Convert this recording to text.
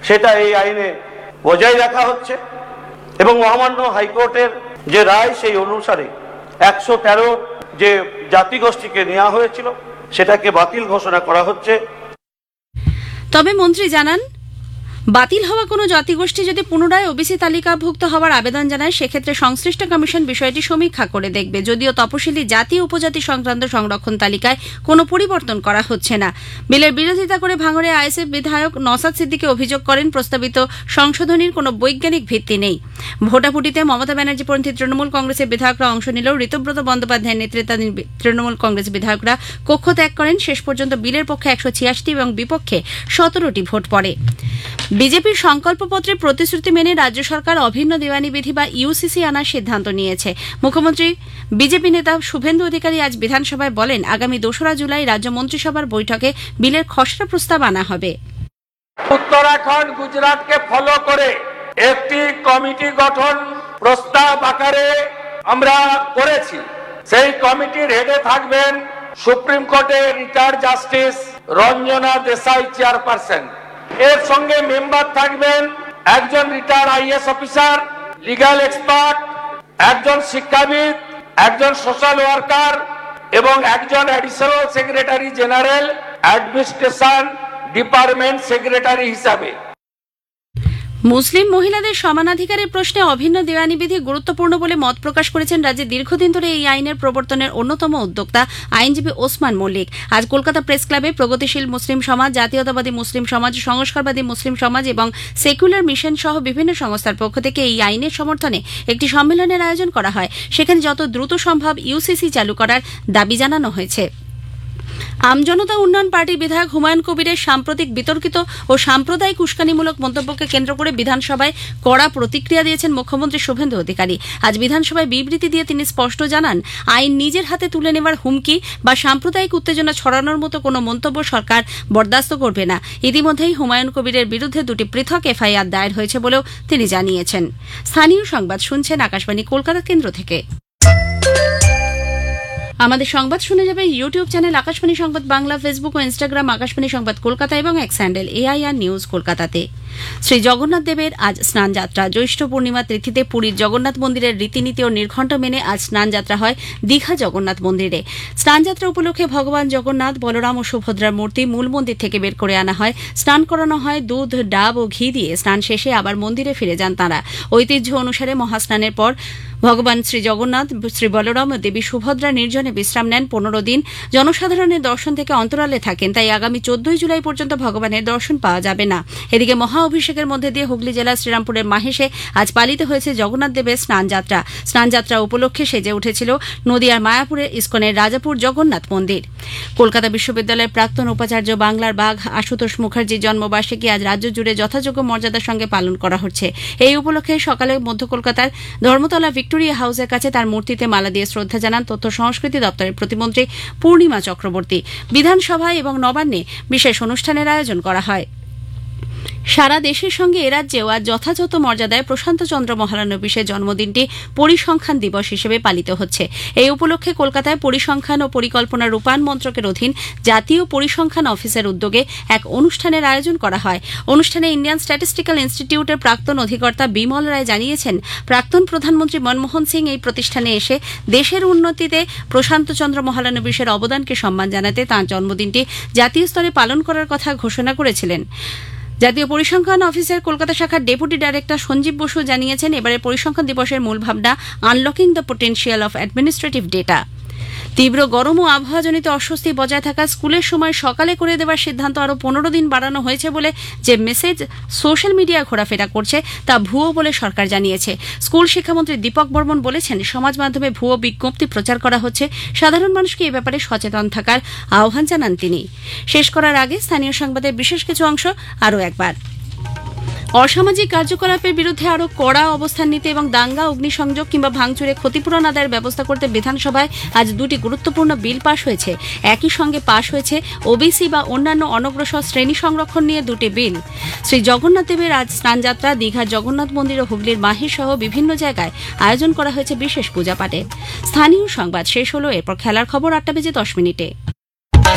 সেটা এই আইনে বজায় রাখা হচ্ছে এবং মহামান্য হাইকোর্টের যে রায় সেই অনুসারে 113 যে জাতিগোষ্ঠীকে নেওয়া হয়েছিল সেটাকে বাতিল ঘোষণা করা হচ্ছে। তবে মন্ত্রী জানান, বাতিল হওয়া কোনো জাতিগোষ্ঠী যদি পুনরায় ওবিসি তালিকাভুক্ত হওয়ার আবেদন জানায় সেক্ষেত্রে সংশ্লিষ্ট কমিশন বিষয়টি সমীক্ষা করে দেখবে। যদিও তপশিলি জাতি উপজাতি সংক্রান্ত সংরক্ষণ তালিকায় কোনো পরিবর্তন করা হচ্ছে না। বিলের বিরোধিতা করে ভাঙড়ে আইএসএফ বিধায়ক নওশাদ সিদ্দিকী অভিযোগ করেন, প্রস্তাবিত সংশোধনীর কোনো বৈজ্ঞানিক ভিত্তি নেই। ভোটাভুটিতে মমতা ব্যানার্জিপন্থী তৃণমূল কংগ্রেসের বিধায়করা অংশ নিলেও ঋতব্রত বন্দ্যোপাধ্যায়ের নেতৃত্বাধীন তৃণমূল কংগ্রেস বিধায়করা কক্ষ ত্যাগ করেন। শেষ পর্যন্ত বিলের পক্ষে 186 এবং বিপক্ষে 17টি ভোট পড়ে। বিজেপির সংকল্পপত্রে প্রতিশ্রুতি মেনে রাজ্য সরকার অভিন্ন দেওয়ানি বিধি বা ইউসিসি আনার সিদ্ধান্ত নিয়েছে। মুখ্যমন্ত্রী বিজেপি নেতা শুভেন্দু অধিকারী আজ বিধানসভায় বলেন, আগামী 2রা জুলাই রাজ্য মন্ত্রিসভার বৈঠকে বিলের খসড়া প্রস্তাব আনা হবে। উত্তরাখণ্ড গুজরাটকে ফলো করে একটি কমিটি গঠন প্রস্তাব আকারে আমরা করেছি। সেই কমিটির হেডে থাকবেন সুপ্রিম কোর্টের retired justice Ranjana Desai chairperson. এর সঙ্গে মেম্বার থাকবেন একজন retired IAS officer, legal expert, একজন শিক্ষাবিদ, একজন সোশ্যাল ওয়ার্কার এবং একজন additional secretary general administration department secretary হিসাবে। মুসলিম মহিলাদের সমানাধিকারের প্রশ্নে অভিন্ন দেওয়ানি বিধি গুরুত্বপূর্ণ বলে মত প্রকাশ করেছেন রাজ্যে দীর্ঘদিন ধরে এই আইনের প্রবর্তনের অন্যতম উদ্যোক্তা আইনজীবী ওসমান মল্লিক। আজ কলকাতা প্রেস ক্লাবে প্রগতিশীল মুসলিম সমাজ, জাতীয়তাবাদী মুসলিম সমাজ, সংস্কারবাদী মুসলিম সমাজ এবং সেকুলার মিশন সহ বিভিন্ন সংস্থার পক্ষ থেকে এই আইনের সমর্থনে একটি সম্মেলনের আয়োজন করা হয়। সেখানে যত দ্রুত সম্ভব ইউসিসি চালু করার দাবি জানানো হয়েছে। আমজনতা উন্নয়ন পার্টির বিধায়ক হুমায়ুন কবিরের সাম্প্রতিক বিতর্কিত ও সাম্প্রদায়িক উস্কানিমূলক মন্তব্যকে কেন্দ্র করে বিধানসভায় কড়া প্রতিক্রিয়া দিয়েছেন মুখ্যমন্ত্রী শুভেন্দু অধিকারী। আজ বিধানসভায় বিবৃতি দিয়ে তিনি স্পষ্ট জানান, আইন নিজের হাতে তুলে নেওয়ার হুমকি বা সাম্প্রদায়িক উত্তেজনা ছড়ানোর মতো কোনো মন্তব্য সরকার বরদাস্ত করবে না। ইতিমধ্যেই হুমায়ুন কবিরের বিরুদ্ধে 2টি পৃথক এফআইআর দায়ের হয়েছে বলেও তিনি জানিয়েছেন। স্থানীয় সংবাদ শুনছেন আকাশবাণী কলকাতা কেন্দ্র থেকে। আমাদের সংবাদ শুনে যাবে ইউটিউব চ্যানেল আকাশবাণী সংবাদ বাংলা, ফেসবুক ও ইনস্টাগ্রাম আকাশবাণী সংবাদ কলকাতা এবং এক্স হ্যান্ডেল AIR নিউজ কলকাতাতে। শ্রী জগন্নাথ দেবের আজ স্নানযাত্রা। জ্যৈষ্ঠ পূর্ণিমা তিথিতে পুরীর জগন্নাথ মন্দিরের রীতিনীতি ও নির্ঘণ্ট মেনে আজ স্নানযাত্রা হয় দীঘা জগন্নাথ মন্দিরে। স্নানযাত্রা উপলক্ষে ভগবান জগন্নাথ, বলরাম ও সুভদ্রার মূর্তি মূল মন্দির থেকে বের করে আনা হয়। স্নান করানো হয় দুধ, ডাব ও ঘি দিয়ে। স্নান শেষে আবার মন্দিরে ফিরে যান তাঁরা। ঐতিহ্য অনুসারে মহাস্নানের পর ভগবান শ্রী জগন্নাথ, শ্রী বলরাম ও দেবী সুভদ্রা নির্জনে বিশ্রাম নেন। 15 দিন জনসাধারণের দর্শন থেকে অন্তরালে থাকেন, তাই আগামী 14 জুলাই পর্যন্ত ভগবানের দর্শন পাওয়া যাবে না। এদিকে মহা অভিষেকের মধ্যে দিয়ে হুগলি জেলার শ্রীরামপুরের মাহেশে আজ পালিত হয়েছে জগন্নাথ দেবের স্নানযাত্রা। স্নানযাত্রা উপলক্ষে সেজে উঠেছিল নদিয়ার মায়াপুরের ইস্কনের রাজাপুর জগন্নাথ মন্দির। কলকাতা বিশ্ববিদ্যালয়ের প্রাক্তন উপাচার্য বাংলার বাঘ আশুতোষ মুখার্জির জন্মবার্ষিকী আজ রাজ্য জুড়ে যথাযোগ্য মর্যাদার সঙ্গে পালন করা হচ্ছে। এই উপলক্ষে সকালে মধ্য কলকাতার ধর্মতলা ভিক্টোরিয়া হাউসের কাছে তার মূর্তিতে মালা দিয়ে শ্রদ্ধা জানান তথ্য সংস্কৃতি দপ্তরের প্রতিমন্ত্রী পূর্ণিমা চক্রবর্তী। বিধানসভায় এবং নবান্নে বিশেষ অনুষ্ঠানের আয়োজন করা হয়। সারা দেশের সঙ্গে এরাজ্যেও আজ যথাযথ মর্যাদায় প্রশান্ত চন্দ্র মহালানবিশের জন্মদিনটি পরিসংখ্যান দিবস হিসেবে পালিত হচ্ছে। এই উপলক্ষে কলকাতায় পরিসংখ্যান ও পরিকল্পনা রূপায়ণ মন্ত্রকের অধীন জাতীয় পরিসংখ্যান অফিসের উদ্যোগে এক অনুষ্ঠানের আয়োজন করা হয়। অনুষ্ঠানে ইন্ডিয়ান স্ট্যাটিস্টিক্যাল ইনস্টিটিউটের প্রাক্তন অধিকর্তা বিমল রায় জানিয়েছেন, প্রাক্তন প্রধানমন্ত্রী মনমোহন সিং এই প্রতিষ্ঠানে এসে দেশের উন্নতিতে প্রশান্ত চন্দ্র মহালানবিশের অবদানকে সম্মান জানাতে তাঁর জন্মদিনটি জাতীয় স্তরে পালন করার কথা ঘোষণা করেছিলেন। জাতীয় পরিসংখ্যান অফিসের কলকাতা শাখার ডেপুটি ডাইরেক্টর সঞ্জীব বসু জানিয়েছেন, এবারের পরিসংখ্যান দিবসের মূল ভাবনা unlocking the potential of administrative data. তীব্র গরম ও আবহাওয়াজনিত অস্বস্তি বজায় থাকা স্কুলের সময় সকালে করে দেওয়ার সিদ্ধান্ত আরও 15 দিন বাড়ানো হয়েছে বলে যে মেসেজ সোশ্যাল মিডিয়ায় ঘোরাফেরা করছে তা ভুয়ো বলে সরকার জানিয়েছে। স্কুল শিক্ষামন্ত্রী দীপক বর্মন বলেছেন, সমাজ মাধ্যমে ভুয়ো বিজ্ঞপ্তি প্রচার করা হচ্ছে। সাধারণ মানুষকে এ ব্যাপারে সচেতন থাকার আহ্বান জানান তিনি। শেষ করার আগে স্থানীয় সংবাদের বিশেষ কিছু অংশ আরও একবার। অসামাজিক কার্যকলাপের বিরুদ্ধে আরও কড়া অবস্থান নিতে এবং দাঙ্গা, অগ্নিসংযোগ কিংবা ভাঙচুরে ক্ষতিপূরণ আদায়ের ব্যবস্থা করতে বিধানসভায় আজ 2টি গুরুত্বপূর্ণ বিল পাশ হয়েছে। একই সঙ্গে পাশ হয়েছে ওবিসি বা অন্যান্য অনগ্রসর শ্রেণী সংরক্ষণ নিয়ে 2টি বিল। শ্রী জগন্নাথ দেবের আজ স্নানযাত্রা, দীঘার জগন্নাথ মন্দির ও হুগলির মাহেশ সহ বিভিন্ন জায়গায় আয়োজন করা হয়েছে বিশেষ পূজাপাঠের। স্থানীয় সংবাদ শেষ হলো, এরপর খেলার খবর 8টা বেজে 10 মিনিটে।